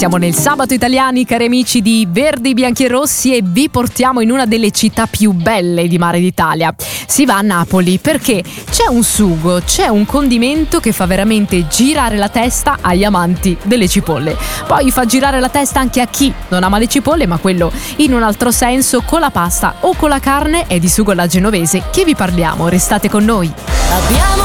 Siamo nel Sabato Italiani, cari amici di Verdi, Bianchi e Rossi, e vi portiamo in una delle città più belle di mare d'Italia. Si va a Napoli perché c'è un sugo, c'è un condimento che fa veramente girare la testa agli amanti delle cipolle. Poi fa girare la testa anche a chi non ama le cipolle, ma quello in un altro senso. Con la pasta o con la carne è di sugo alla genovese che vi parliamo. Restate con noi.